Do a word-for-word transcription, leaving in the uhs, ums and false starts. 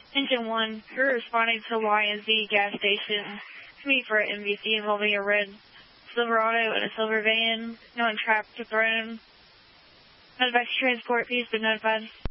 Engine one, you're responding to Y and Z gas station. Meet for an M V C involving a red Silverado and a silver van. No one trapped or thrown. Notified transport, please been notified.